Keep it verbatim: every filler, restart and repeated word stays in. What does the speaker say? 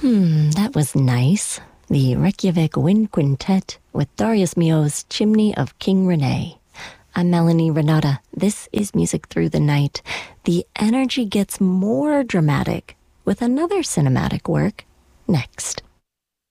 Hmm, that was nice. The Reykjavik Wind Quintet with Darius Milhaud's Chimney of King Rene. I'm Melanie Renata. This is Music Through the Night. The energy gets more dramatic with another cinematic work next.